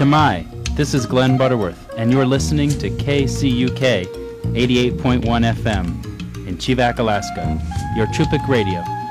Tamai, this is Glenn Butterworth, and you're listening to KCUK 88.1 FM in Chivak, Alaska, your Chupik Radio.